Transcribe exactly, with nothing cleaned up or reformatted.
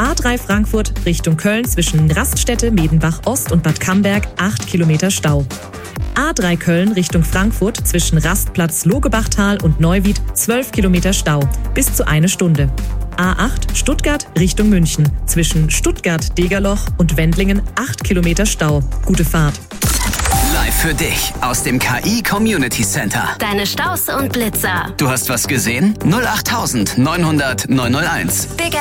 A drei Frankfurt Richtung Köln zwischen Raststätte, Medenbach Ost und Bad Camberg acht Kilometer Stau. A drei Köln Richtung Frankfurt zwischen Rastplatz Logebachtal und Neuwied zwölf Kilometer Stau, bis zu eine Stunde. A acht Stuttgart Richtung München zwischen Stuttgart-Degerloch und Wendlingen acht Kilometer Stau. Gute Fahrt. Live für dich aus dem K I Community Center. Deine Staus und Blitzer. Du hast was gesehen? null acht neun null null neun null eins. Big